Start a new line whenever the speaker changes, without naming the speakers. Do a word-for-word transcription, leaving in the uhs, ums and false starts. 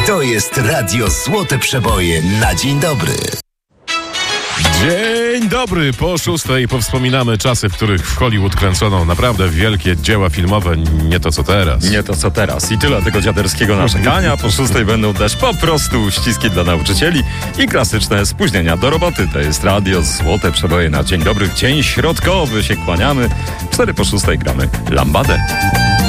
To jest Radio Złote Przeboje na dzień dobry.
Dzień dobry, po szóstej powspominamy czasy, w których w Hollywood kręcono naprawdę wielkie dzieła filmowe, nie to co teraz.
Nie to co teraz. I tyle tego dziaderskiego narzekania. Po szóstej będą też po prostu ściski dla nauczycieli i klasyczne spóźnienia do roboty. To jest Radio Złote Przeboje na dzień dobry. Dzień środkowy się kłaniamy. Cztery po szóstej gramy Lambadę.